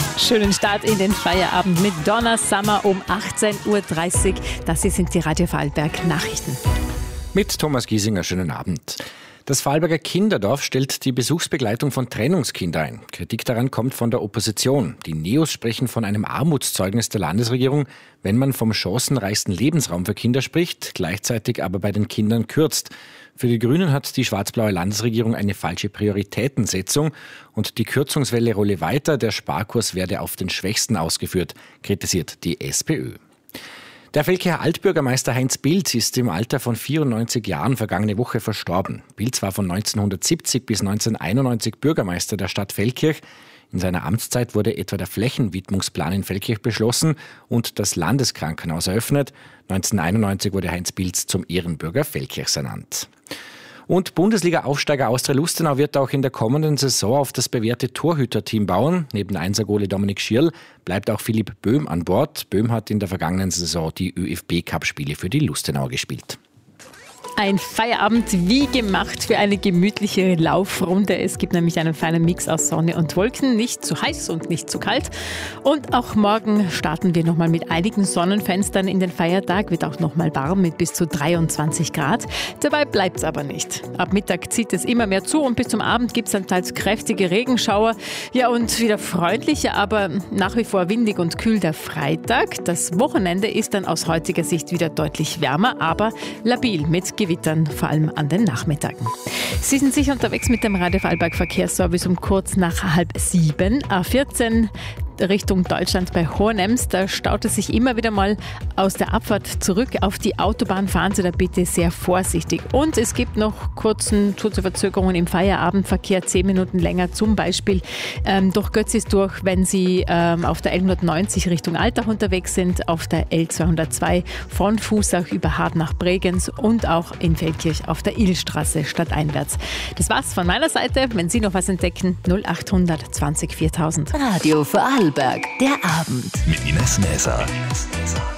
Schönen Start in den Feierabend mit Donna Summer um 18.30 Uhr. Das hier sind die Radio Vorarlberg Nachrichten. Mit Thomas Giesinger, schönen Abend. Das Vorarlberger Kinderdorf stellt die Besuchsbegleitung von Trennungskindern ein. Kritik daran kommt von der Opposition. Die Neos sprechen von einem Armutszeugnis der Landesregierung, wenn man vom chancenreichsten Lebensraum für Kinder spricht, gleichzeitig aber bei den Kindern kürzt. Für die Grünen hat die schwarz-blaue Landesregierung eine falsche Prioritätensetzung und die Kürzungswelle rolle weiter, der Sparkurs werde auf den Schwächsten ausgeführt, kritisiert die SPÖ. Der Feldkircher Altbürgermeister Heinz Bilz ist im Alter von 94 Jahren vergangene Woche verstorben. Bilz war von 1970 bis 1991 Bürgermeister der Stadt Feldkirch. In seiner Amtszeit wurde etwa der Flächenwidmungsplan in Feldkirch beschlossen und das Landeskrankenhaus eröffnet. 1991 wurde Heinz Bilz zum Ehrenbürger Feldkirchs ernannt. Und Bundesliga-Aufsteiger Austria Lustenau wird auch in der kommenden Saison auf das bewährte Torhüterteam bauen. Neben Einser-Gole Dominik Schirl bleibt auch Philipp Böhm an Bord. Böhm hat in der vergangenen Saison die ÖFB-Cup-Spiele für die Lustenauer gespielt. Ein Feierabend wie gemacht für eine gemütliche Laufrunde. Es gibt nämlich einen feinen Mix aus Sonne und Wolken, nicht zu heiß und nicht zu kalt. Und auch morgen starten wir nochmal mit einigen Sonnenfenstern in den Feiertag. Wird auch nochmal warm mit bis zu 23 Grad. Dabei bleibt es aber nicht. Ab Mittag zieht es immer mehr zu und bis zum Abend gibt es dann teils kräftige Regenschauer. Ja, und wieder freundlicher, aber nach wie vor windig und kühl der Freitag. Das Wochenende ist dann aus heutiger Sicht wieder deutlich wärmer, aber labil mit Gewittern, vor allem an den Nachmittagen. Sie sind sicher unterwegs mit dem Radio Vorarlberg Verkehrsservice um kurz nach 6:30. A14 Richtung Deutschland bei Hohenems. Da staut es sich immer wieder mal aus der Abfahrt zurück auf die Autobahn. Fahren Sie da bitte sehr vorsichtig. Und es gibt noch kurze Verzögerungen im Feierabendverkehr, 10 Minuten länger, zum Beispiel durch Götzisdurch, wenn Sie auf der L190 Richtung Altach unterwegs sind, auf der L202 von Fußach über Hart nach Bregenz und auch in Feldkirch auf der Illstraße stadteinwärts. Das war's von meiner Seite. Wenn Sie noch was entdecken, 0800 20 4000. Radio Vorarlberg, der Abend. Mit Ines Näser.